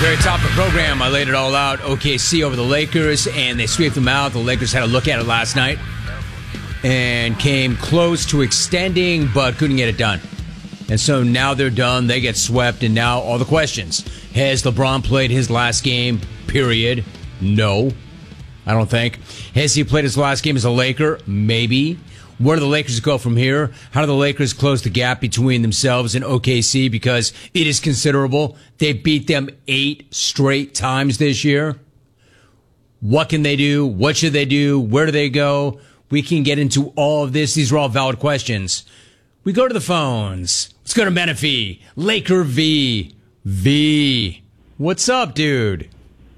Very top of the program, I laid it all out. OKC over the Lakers, and they swept them out. The Lakers had a look at it last night and came close to extending, but couldn't get it done. And so now they're done. They get swept, and now all the questions. Has LeBron played his last game, period? No, I don't think. Has he played his last game as a Laker? Maybe. Where do the Lakers go from here? How do the Lakers close the gap between themselves and OKC? Because it is considerable. They beat them 8 straight times this year. What can they do? What should they do? Where do they go? We can get into all of this. These are all valid questions. We go to the phones. Let's go to Menifee. Laker V. V. What's up, dude?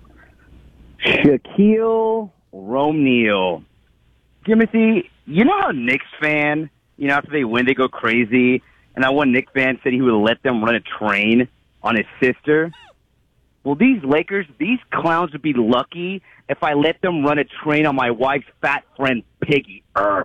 Shaquille O'Neal. Timothy, you know how Knicks fan, after they win, they go crazy, and that one Knicks fan said he would let them run a train on his sister? Well, these Lakers, these clowns would be lucky if I let them run a train on my wife's fat friend Peggy,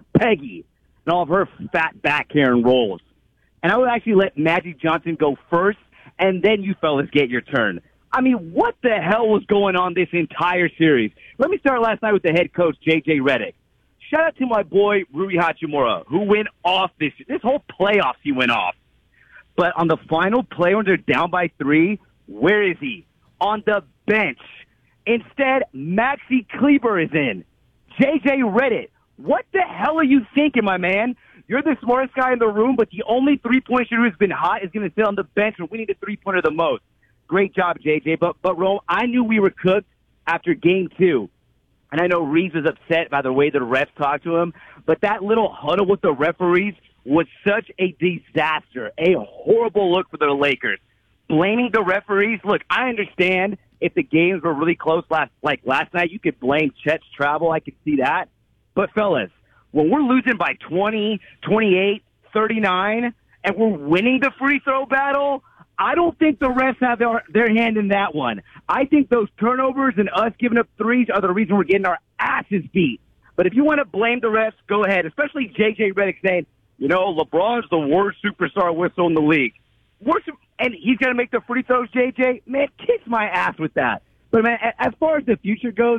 and all of her fat back hair and rolls. And I would actually let Magic Johnson go first, and then you fellas get your turn. I mean, what the hell was going on this entire series? Let me start last night with the head coach, J.J. Redick. Shout out to my boy, Rui Hachimura, who went off this whole playoffs. He went off. But on the final play when they're down by 3, where is he? On the bench. Instead, Maxi Kleber is in. J.J. Redick, what the hell are you thinking, my man? You're the smartest guy in the room, but the only three-point shooter who's been hot is going to sit on the bench, and we need a three-pointer the most. Great job, JJ. But Rome, I knew we were cooked after Game 2. And I know Reeves was upset by the way the refs talked to him, but that little huddle with the referees was such a disaster, a horrible look for the Lakers. Blaming the referees, look, I understand if the games were really close last night, you could blame Chet's travel. I could see that. But, fellas, when we're losing by 20, 28, 39, and we're winning the free throw battle, I don't think the refs have their hand in that one. I think those turnovers and us giving up threes are the reason we're getting our asses beat. But if you want to blame the refs, go ahead, especially J.J. Redick saying, LeBron's the worst superstar whistle in the league. And he's going to make the free throws, J.J. Man, kiss my ass with that. But, man, as far as the future goes,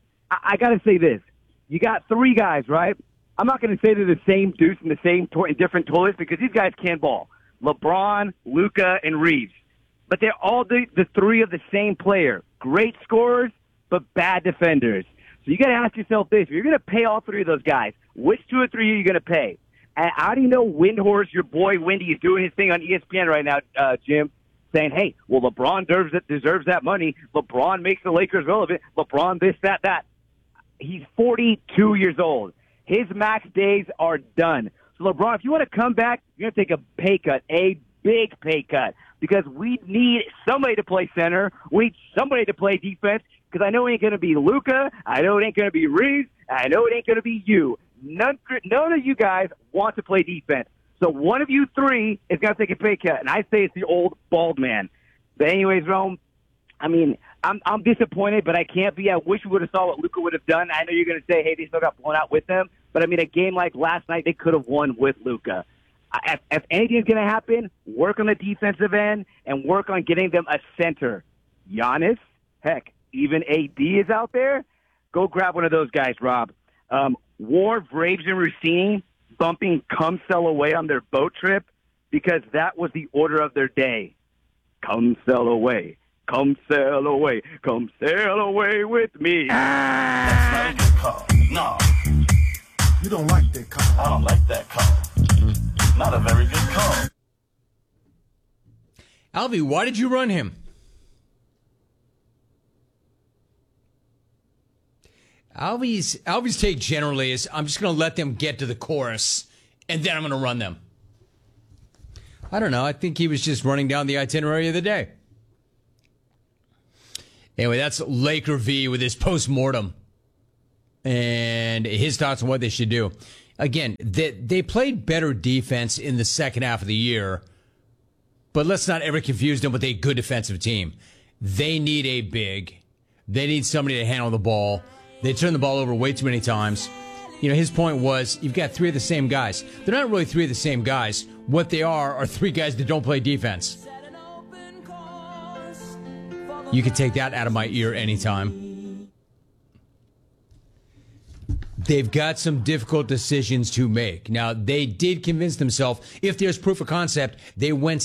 I got to say this. You got 3 guys, right? I'm not going to say they're the same deuce in the same in different toilets because these guys can ball. LeBron, Luka, and Reeves. But they're all the 3 of the same player. Great scorers, but bad defenders. So you got to ask yourself this. If you're going to pay all 3 of those guys, which 2 or 3 are you going to pay? And how do you know Windhorse, your boy Wendy, is doing his thing on ESPN right now, Jim, saying, hey, well, LeBron deserves that money. LeBron makes the Lakers relevant. LeBron this, that. He's 42 years old. His max days are done. LeBron, if you want to come back, you're going to take a pay cut, a big pay cut, because we need somebody to play center. We need somebody to play defense, because I know it ain't going to be Luka. I know it ain't going to be Reeves. I know it ain't going to be you. None of you guys want to play defense. So one of you 3 is going to take a pay cut, and I say it's the old bald man. But anyways, Rome, I mean, I'm disappointed, but I can't be. I wish we would have saw what Luka would have done. I know you're going to say, hey, they still got blown out with them. But, I mean, a game like last night, they could have won with Luka. If anything's going to happen, work on the defensive end and work on getting them a center. Giannis, heck, even AD is out there. Go grab one of those guys, Rob. War, Braves, and Rossini bumping Come Sail Away on their boat trip because that was the order of their day. Come sail away. Come sail away. Come sail away with me. That's not a good call. No. You don't like that call. I don't like that call. Not a very good call. Alvy, why did you run him? Alvy's take generally is, I'm just going to let them get to the chorus, and then I'm going to run them. I don't know. I think he was just running down the itinerary of the day. Anyway, that's Laker V with his post-mortem and his thoughts on what they should do. Again, they played better defense in the second half of the year, but let's not ever confuse them with a good defensive team. They need a big. They need somebody to handle the ball. They turn the ball over way too many times. His point was, you've got 3 of the same guys. They're not really 3 of the same guys. What they are 3 guys that don't play defense. You can take that out of my ear anytime. They've got some difficult decisions to make. Now, they did convince themselves, if there's proof of concept, they went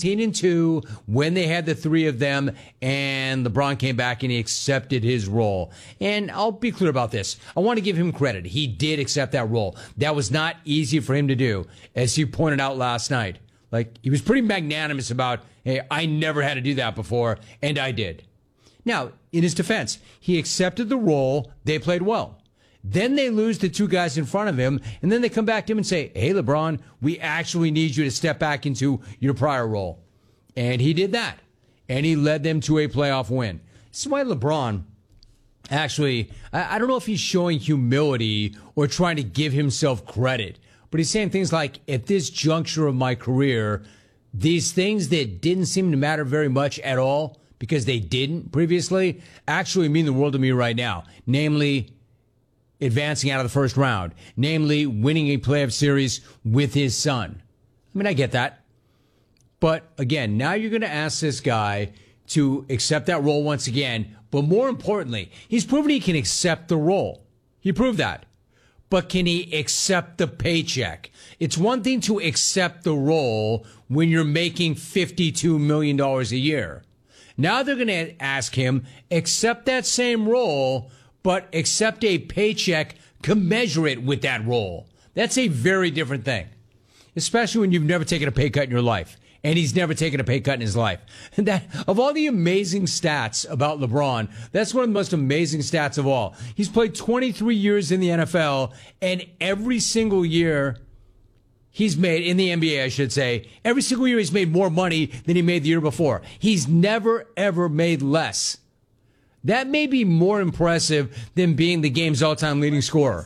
17-2 when they had the three of them, and LeBron came back and he accepted his role. And I'll be clear about this. I want to give him credit. He did accept that role. That was not easy for him to do, as he pointed out last night. Like, he was pretty magnanimous about, hey, I never had to do that before, and I did. Now, in his defense, he accepted the role. They played well. Then they lose the two guys in front of him, and then they come back to him and say, hey, LeBron, we actually need you to step back into your prior role. And he did that. And he led them to a playoff win. This is why LeBron, actually, I don't know if he's showing humility or trying to give himself credit, but he's saying things like, at this juncture of my career, these things that didn't seem to matter very much at all, because they didn't previously, actually mean the world to me right now. Namely, advancing out of the first round, namely winning a playoff series with his son. I mean, I get that. But again, now you're going to ask this guy to accept that role once again. But more importantly, he's proven he can accept the role. He proved that. But can he accept the paycheck? It's one thing to accept the role when you're making $52 million a year. Now they're going to ask him, accept that same role, but accept a paycheck commensurate with that role. That's a very different thing, especially when you've never taken a pay cut in your life, and he's never taken a pay cut in his life. And that, of all the amazing stats about LeBron, that's one of the most amazing stats of all. He's played 23 years in the NFL, and every single year he's made, in the NBA, I should say, every single year he's made more money than he made the year before. He's never, ever made less. That may be more impressive than being the game's all-time leading scorer.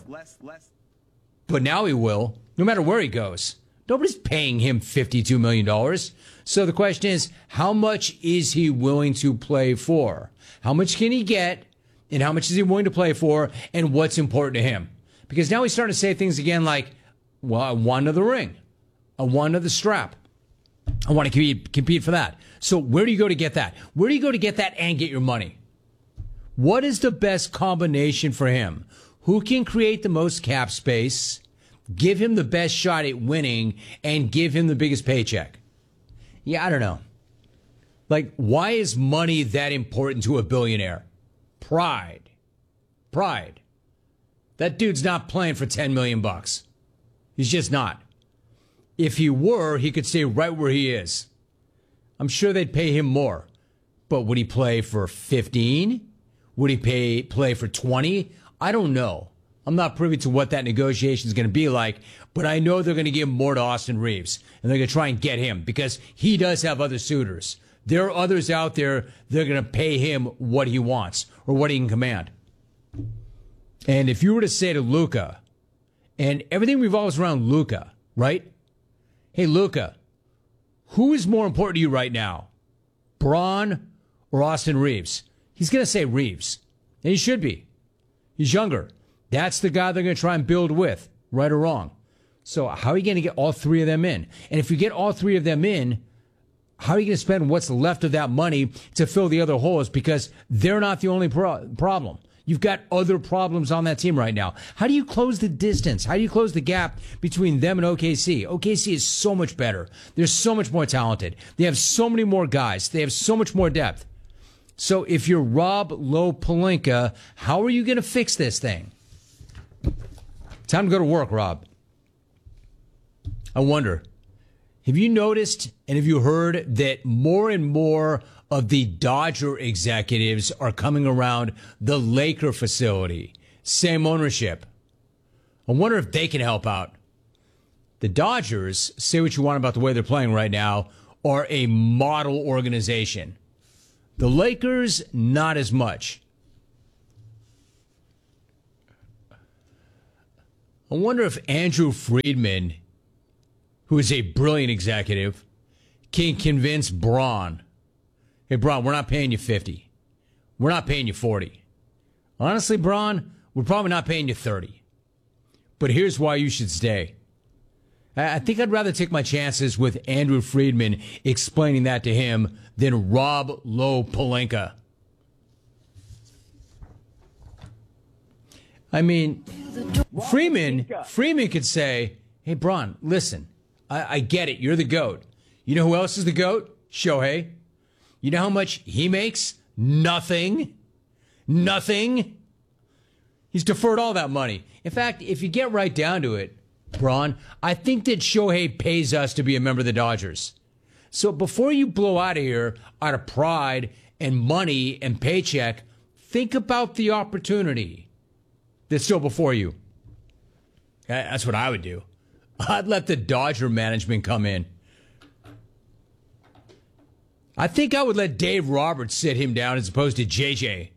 But now he will, no matter where he goes. Nobody's paying him $52 million. So the question is, how much is he willing to play for? How much can he get, and how much is he willing to play for, and what's important to him? Because now he's starting to say things again like, well, I want another ring. I want another strap. I want to compete for that. So where do you go to get that? Where do you go to get that and get your money? What is the best combination for him? Who can create the most cap space, give him the best shot at winning, and give him the biggest paycheck? Yeah, I don't know. Like, why is money that important to a billionaire? Pride. Pride. That dude's not playing for $10 million. He's just not. If he were, he could stay right where he is. I'm sure they'd pay him more. But would he play for 15? Would he play for 20? I don't know. I'm not privy to what that negotiation is going to be like, but I know they're going to give more to Austin Reeves, and they're going to try and get him because he does have other suitors. There are others out there that are going to pay him what he wants or what he can command. And if you were to say to Luka, and everything revolves around Luka, right? Hey, Luka, who is more important to you right now? Bron or Austin Reeves? He's going to say Reeves. And he should be. He's younger. That's the guy they're going to try and build with, right or wrong. So how are you going to get all three of them in? And if you get all three of them in, how are you going to spend what's left of that money to fill the other holes? Because they're not the only problem. You've got other problems on that team right now. How do you close the distance? How do you close the gap between them and OKC? OKC is so much better. They're so much more talented. They have so many more guys. They have so much more depth. So if you're Rob Pelinka, how are you going to fix this thing? Time to go to work, Rob. I wonder, have you noticed and have you heard that more and more of the Dodger executives are coming around the Laker facility? Same ownership. I wonder if they can help out. The Dodgers, say what you want about the way they're playing right now, are a model organization. The Lakers, not as much. I wonder if Andrew Friedman, who is a brilliant executive, can convince Bron, hey, Bron, we're not paying you 50. We're not paying you 40. Honestly, Bron, we're probably not paying you 30. But here's why you should stay. I think I'd rather take my chances with Andrew Friedman explaining that to him than Rob Lowe Pelinka. I mean, Freeman could say, hey, Bron, listen, I get it. You're the GOAT. You know who else is the GOAT? Shohei. You know how much he makes? Nothing. He's deferred all that money. In fact, if you get right down to it, Bron, I think that Shohei pays us to be a member of the Dodgers. So before you blow out of here out of pride and money and paycheck, think about the opportunity that's still before you. That's what I would do. I'd let the Dodger management come in. I think I would let Dave Roberts sit him down as opposed to JJ.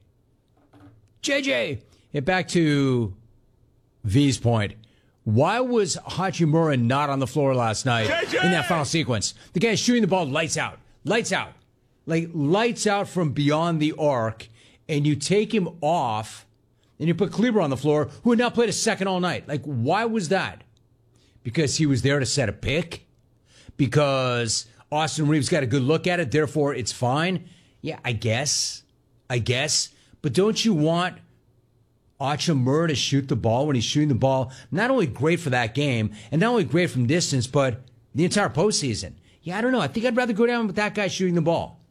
And back to V's point. Why was Hachimura not on the floor last night in that final sequence? The guy's shooting the ball lights out. Like lights out from beyond the arc, and you take him off, and you put Kleber on the floor, who had not played a second all night. Like, why was that? Because he was there to set a pick? Because Austin Reeves got a good look at it, therefore it's fine? Yeah, I guess. But don't you want Hachimura to shoot the ball when he's shooting the ball? Not only great for that game, and not only great from distance, but the entire postseason. Yeah, I don't know. I think I'd rather go down with that guy shooting the ball.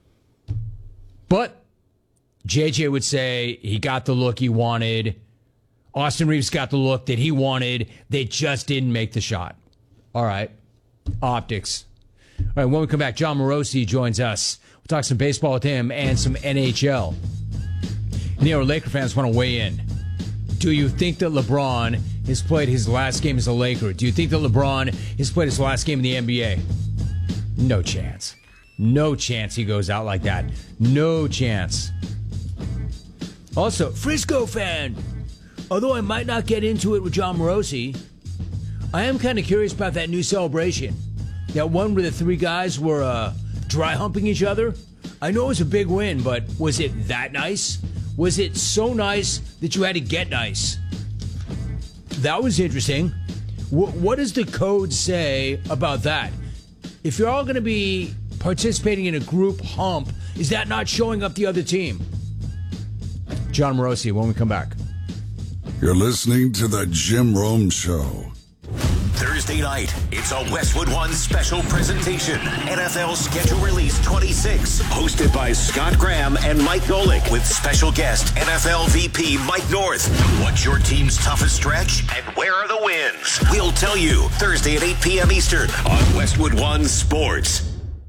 But JJ would say he got the look he wanted. Austin Reeves got the look that he wanted. They just didn't make the shot. All right. Optics. All right, when we come back, John Morosi joins us. We'll talk some baseball with him and some NHL. And our Laker fans want to weigh in. Do you think that LeBron has played his last game as a Laker? Do you think that LeBron has played his last game in the NBA? No chance. No chance he goes out like that. No chance. Also, Frisco fan. Although I might not get into it with John Morosi, I am kind of curious about that new celebration. That one where the three guys were dry humping each other. I know it was a big win, but was it that nice? Was it so nice that you had to get nice? That was interesting. What does the code say about that? If you're all going to be participating in a group hump, is that not showing up the other team? John Morosi, when we come back. You're listening to The Jim Rome Show. Thursday night, it's a Westwood One special presentation. NFL Schedule Release 26, hosted by Scott Graham and Mike Golick, with special guest NFL VP Mike North. What's your team's toughest stretch, and where are the wins? We'll tell you Thursday at 8 p.m. Eastern on Westwood One Sports.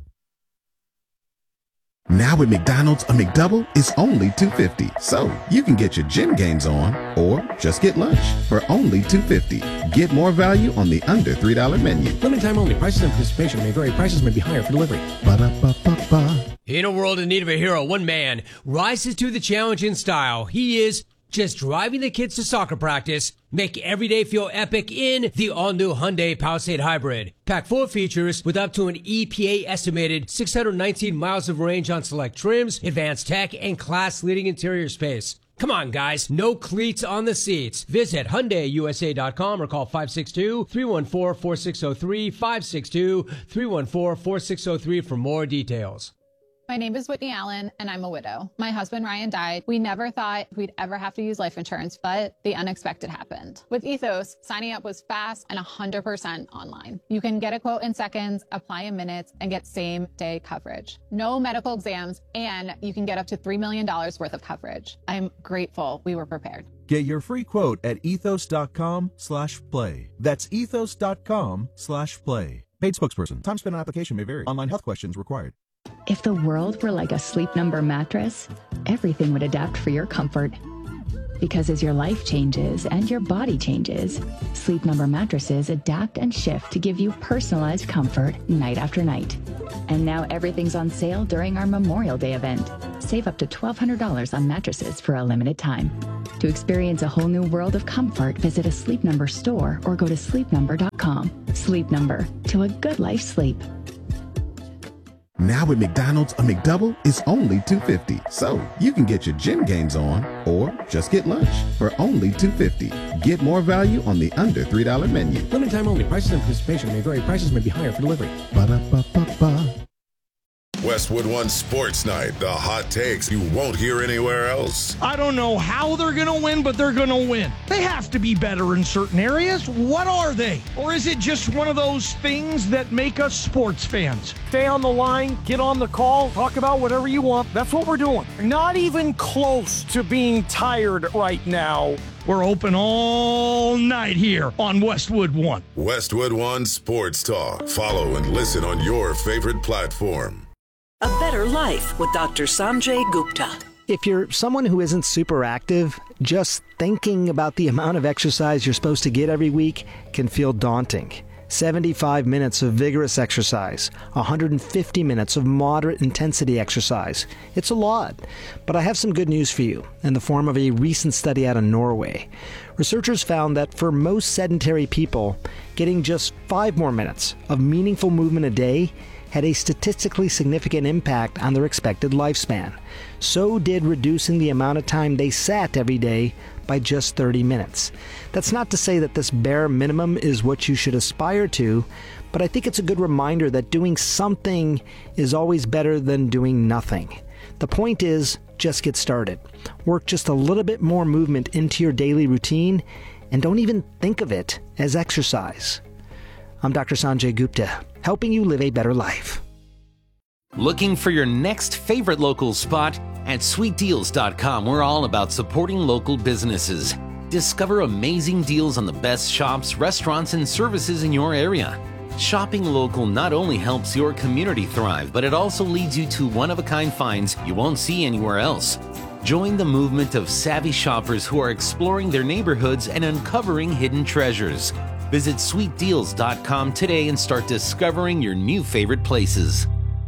Now at McDonald's, a McDouble is only $2.50. So you can get your gym gains on or just get lunch for only $2.50. Get more value on the under $3 menu. Limited time only. Prices and participation may vary. Prices may be higher for delivery. Ba-da-ba-ba-ba. In a world in need of a hero, one man rises to the challenge in style. He is just driving the kids to soccer practice, make every day feel epic in the all-new Hyundai Palisade Hybrid. Packed full of features with up to an EPA-estimated 619 miles of range on select trims, advanced tech, and class-leading interior space. Come on, guys. No cleats on the seats. Visit HyundaiUSA.com or call 562-314-4603, 562-314-4603 for more details. My name is Whitney Allen, and I'm a widow. My husband, Ryan, died. We never thought we'd ever have to use life insurance, but the unexpected happened. With Ethos, signing up was fast and 100% online. You can get a quote in seconds, apply in minutes, and get same-day coverage. No medical exams, and you can get up to $3 million worth of coverage. I'm grateful we were prepared. Get your free quote at ethos.com/play. That's ethos.com/play. Paid spokesperson. Time spent on application may vary. Online health questions required. If the world were like a Sleep Number mattress, everything would adapt for your comfort. Because as your life changes and your body changes, Sleep Number mattresses adapt and shift to give you personalized comfort night after night. And now everything's on sale during our Memorial Day event. Save up to $1,200 on mattresses for a limited time. To experience a whole new world of comfort, visit a Sleep Number store or go to sleepnumber.com. Sleep Number, to a good life sleep. Now at McDonald's, a McDouble is only $2.50. So you can get your gym gains on or just get lunch for only $2.50. Get more value on the under $3 menu. Limited time only. Prices and participation may vary. Prices may be higher for delivery. Ba-da-ba-ba-ba. Westwood One Sports Night, the hot takes you won't hear anywhere else. I don't know how they're going to win, but they're going to win. They have to be better in certain areas. What are they? Or is it just one of those things that make us sports fans? Stay on the line, get on the call, talk about whatever you want. That's what we're doing. Not even close to being tired right now. We're open all night here on Westwood One. Westwood One Sports Talk. Follow and listen on your favorite platform. A Better Life with Dr. Sanjay Gupta. If you're someone who isn't super active, just thinking about the amount of exercise you're supposed to get every week can feel daunting. 75 minutes of vigorous exercise, 150 minutes of moderate intensity exercise. It's a lot, but I have some good news for you in the form of a recent study out of Norway. Researchers found that for most sedentary people, getting just 5 more minutes of meaningful movement a day had a statistically significant impact on their expected lifespan. So did reducing the amount of time they sat every day by just 30 minutes. That's not to say that this bare minimum is what you should aspire to, but I think it's a good reminder that doing something is always better than doing nothing. The point is, just get started. Work just a little bit more movement into your daily routine, and don't even think of it as exercise. I'm Dr. Sanjay Gupta, helping you live a better life. Looking for your next favorite local spot? At sweetdeals.com, we're all about supporting local businesses. Discover amazing deals on the best shops, restaurants, and services in your area. Shopping local not only helps your community thrive, but it also leads you to one-of-a-kind finds you won't see anywhere else. Join the movement of savvy shoppers who are exploring their neighborhoods and uncovering hidden treasures. Visit sweetdeals.com today and start discovering your new favorite places.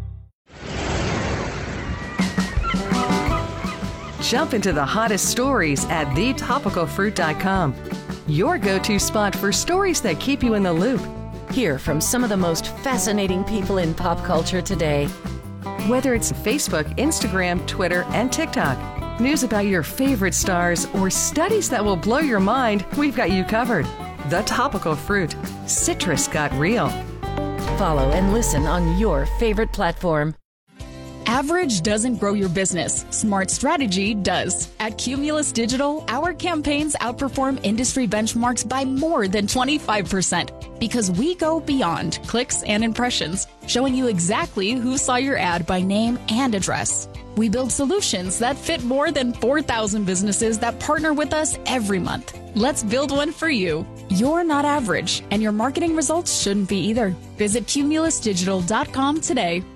Jump into the hottest stories at thetopicalfruit.com. Your go-to spot for stories that keep you in the loop. Hear from some of the most fascinating people in pop culture today. Whether it's Facebook, Instagram, Twitter, and TikTok, news about your favorite stars, or studies that will blow your mind, we've got you covered. The Topical Fruit. Citrus got real. Follow and listen on your favorite platform. Average doesn't grow your business. Smart strategy does. At Cumulus Digital, our campaigns outperform industry benchmarks by more than 25% because we go beyond clicks and impressions, showing you exactly who saw your ad by name and address. We build solutions that fit more than 4,000 businesses that partner with us every month. Let's build one for you. You're not average, and your marketing results shouldn't be either. Visit cumulusdigital.com today.